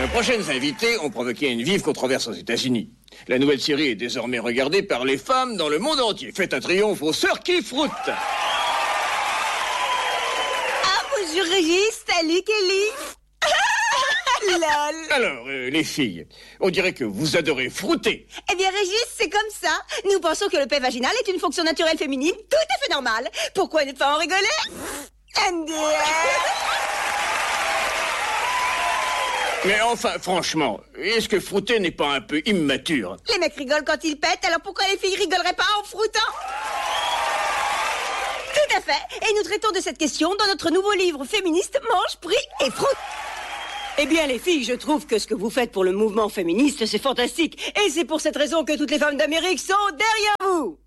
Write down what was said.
Nos prochaines invitées ont provoqué une vive controverse aux États-Unis. La nouvelle série est désormais regardée par les femmes dans le monde entier. Faites un triomphe aux sœurs qui froutent. Ah, bonjour Régis, salut Kelly. Lol. Alors, les filles, on dirait que vous adorez froutter. Eh bien Régis, c'est comme ça. Nous pensons que le paix vaginal est une fonction naturelle féminine tout à fait normale. Pourquoi ne pas en rigoler? MDR. Mais enfin, franchement, est-ce que froutter n'est pas un peu immature? Les mecs rigolent quand ils pètent, alors pourquoi les filles rigoleraient pas en froutant? Tout à fait. Et nous traitons de cette question dans notre nouveau livre féministe Mange, prie et froute. Eh bien les filles, je trouve que ce que vous faites pour le mouvement féministe, c'est fantastique. Et c'est pour cette raison que toutes les femmes d'Amérique sont derrière vous.